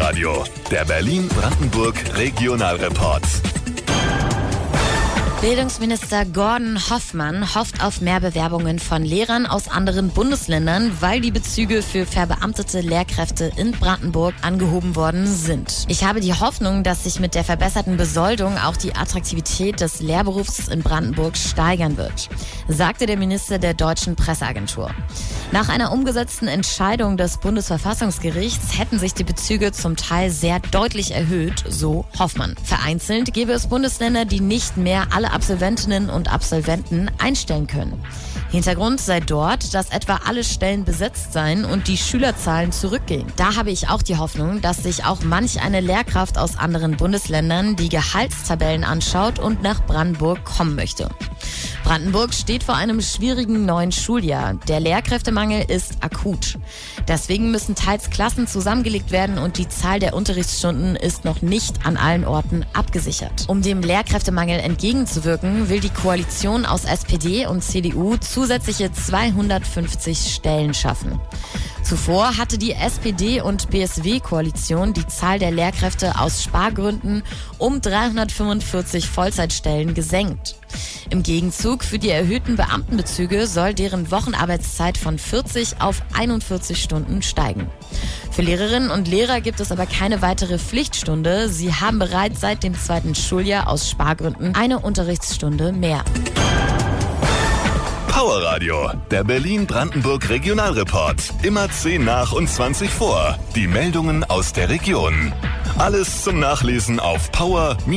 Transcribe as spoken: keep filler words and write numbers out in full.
Powerradio, der Berlin-Brandenburg Regionalreport. Bildungsminister Gordon Hoffmann hofft auf mehr Bewerbungen von Lehrern aus anderen Bundesländern, weil die Bezüge für verbeamtete Lehrkräfte in Brandenburg angehoben worden sind. Ich habe die Hoffnung, dass sich mit der verbesserten Besoldung auch die Attraktivität des Lehrberufs in Brandenburg steigern wird, sagte der Minister der Deutschen Presseagentur. Nach einer umgesetzten Entscheidung des Bundesverfassungsgerichts hätten sich die Bezüge zum Teil sehr deutlich erhöht, so Hoffmann. Vereinzelt gäbe es Bundesländer, die nicht mehr alle Absolventinnen und Absolventen einstellen können. Hintergrund sei dort, dass etwa alle Stellen besetzt seien und die Schülerzahlen zurückgehen. Da habe ich auch die Hoffnung, dass sich auch manch eine Lehrkraft aus anderen Bundesländern die Gehaltstabellen anschaut und nach Brandenburg kommen möchte. Brandenburg steht vor einem schwierigen neuen Schuljahr. Der Lehrkräftemangel ist akut. Deswegen müssen teils Klassen zusammengelegt werden und die Zahl der Unterrichtsstunden ist noch nicht an allen Orten abgesichert. Um dem Lehrkräftemangel entgegenzuwirken, will die Koalition aus S P D und C D U zusätzliche zweihundertfünfzig Stellen schaffen. Zuvor hatte die S P D- und B S W-Koalition die Zahl der Lehrkräfte aus Spargründen um dreihundertfünfundvierzig Vollzeitstellen gesenkt. Im Gegenzug für die erhöhten Beamtenbezüge soll deren Wochenarbeitszeit von vierzig auf einundvierzig Stunden steigen. Für Lehrerinnen und Lehrer gibt es aber keine weitere Pflichtstunde. Sie haben bereits seit dem zweiten Schuljahr aus Spargründen eine Unterrichtsstunde mehr. Powerradio, der Berlin-Brandenburg Regionalreport. Immer zehn nach und zwanzig vor. Die Meldungen aus der Region. Alles zum Nachlesen auf power